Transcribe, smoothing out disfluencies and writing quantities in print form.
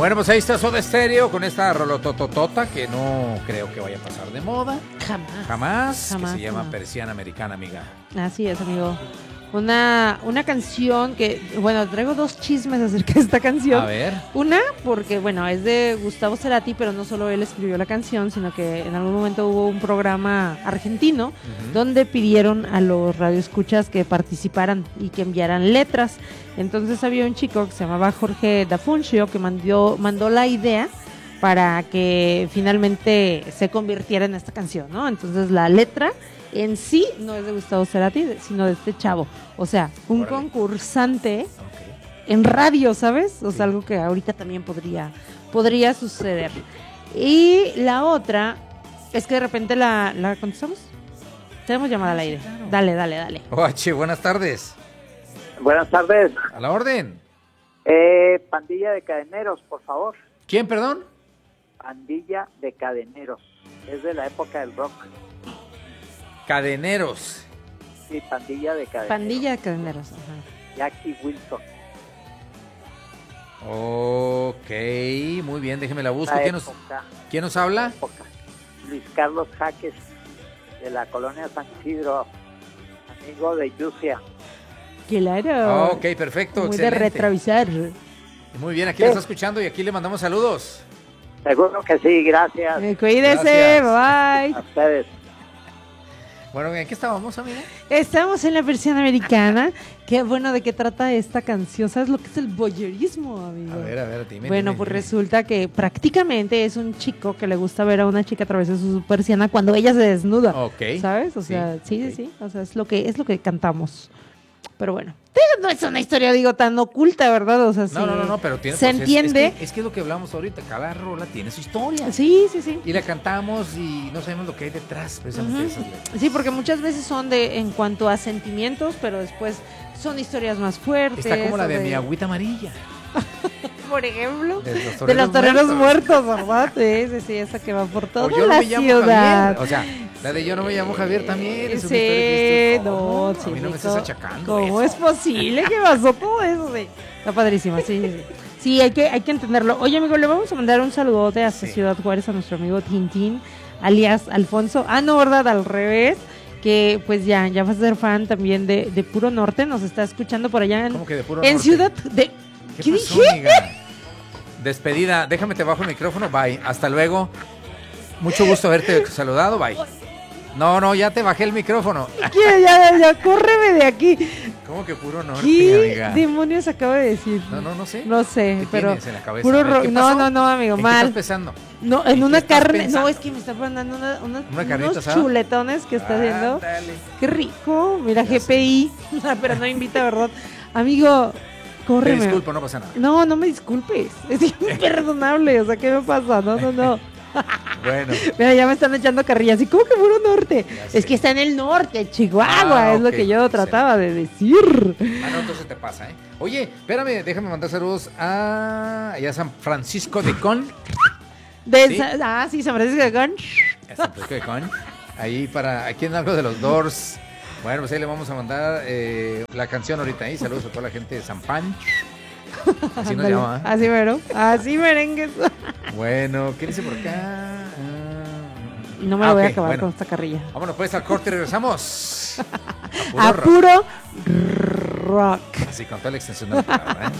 Bueno, pues ahí está Soda Stereo con esta rolotototota que no creo que vaya a pasar de moda. Jamás. Que se llama Persiana Americana, amiga. Así es, amigo. Una canción que, bueno, traigo dos chismes acerca de esta canción. A ver. Una, porque, bueno, es de Gustavo Cerati, pero no solo él escribió la canción, sino que en algún momento hubo un programa argentino donde pidieron a los radioescuchas que participaran y que enviaran letras. Entonces había un chico que se llamaba Jorge Dafuncio que mandó la idea para que finalmente se convirtiera en esta canción, ¿no? Entonces la letra en sí no es de Gustavo Cerati, sino de este chavo. O sea, un concursante en radio, ¿sabes? O sea, algo que ahorita también podría suceder. Y la otra es que de repente la contestamos. Tenemos llamada al aire. Claro. Dale. Oye, buenas tardes. Buenas tardes. A la orden. Pandilla de Cadeneros, por favor. ¿Quién, perdón? Pandilla de Cadeneros. Es de la época del rock. Cadeneros. Sí, Pandilla de Cadeneros. Pandilla de Cadeneros. Ajá. Jackie Wilson. Ok, muy bien, déjeme la busco. ¿Quién nos habla? Luis Carlos Jaques, de la colonia San Isidro, amigo de Yusia. Claro. Ok, perfecto, muy excelente. De retrovisar. Muy bien, aquí le está escuchando y aquí le mandamos saludos. Seguro que sí, gracias. Cuídese, bye. A ustedes. Bueno, ¿en qué estábamos, amiga? Estamos en la versión americana. Qué bueno, ¿de qué trata esta canción? ¿Sabes lo que es el voyeurismo, amigo? A ver, dime. Bueno, pues resulta que prácticamente es un chico que le gusta ver a una chica a través de su persiana cuando ella se desnuda. Ok. ¿Sabes? O sea, sí. O sea, es lo que cantamos. Pero bueno, no es una historia, digo, tan oculta, ¿verdad? O sea, no, pero tiene, se entiende. Es que es lo que hablamos ahorita, cada rola tiene su historia. Sí. Y la cantamos y no sabemos lo que hay detrás, precisamente. Esas letras. Sí, porque muchas veces son en cuanto a sentimientos, pero después son historias más fuertes. Está como la de Mi Agüita Amarilla. Por ejemplo, de los toreros muertos, ¿verdad? Sí, esa que va por toda yo no la me llamo ciudad. Javier. O sea, la de Yo no me llamo Javier también. Es no, a mí no me estás achacando. ¿Cómo es posible que pasó todo eso? Está padrísima, sí. Sí, hay que entenderlo. Oye, amigo, le vamos a mandar un saludote hasta Ciudad Juárez a nuestro amigo Tintín, alias Alfonso. Ah, no, ¿verdad? Al revés. Que pues ya va a ser fan también de Puro Norte. Nos está escuchando por allá ¿Cómo que de Puro Norte? En Ciudad de... ¿Qué pasó, dije? Amiga? Despedida, déjame te bajo el micrófono, bye, hasta luego. Mucho gusto haberte saludado, bye. No, ya te bajé el micrófono. ¿Qué? Ya, córreme de aquí. ¿Cómo que Puro Norte, ¿Qué amiga? demonios acaba de decir? No sé. No sé, ¿Qué pero tienes en la cabeza? Puro No, amigo, ¿En mal. qué estás pensando? No, en una carne. Pensando? No, es que me está mandando carnita unos asada, chuletones que está haciendo. Dale. Qué rico. Mira, Ya GPI. Pero no invita, ¿verdad? Amigo, córreme. Te disculpo, no pasa nada. No me disculpes. Es imperdonable. O sea, ¿qué me pasa? No. Bueno. Mira, ya me están echando carrillas. ¿Y cómo que Puro Norte? Es que está en el norte, Chihuahua. Es lo que yo trataba de decir. No, entonces te pasa, ¿eh? Oye, espérame, déjame mandar saludos a San Francisco de Con. ¿Sí? San Francisco de Con. San Francisco de Con. Ahí aquí en algo de los Doors. Bueno, pues ahí le vamos a mandar la canción ahorita ahí. Saludos a toda la gente de San Pan. Así nos llama. Así merengues. Bueno, ¿qué dice por acá? Y no me lo voy a acabar con esta carrilla. Vámonos pues al corte y regresamos. A puro rock. Así con toda la extensión de la palabra, ¿eh?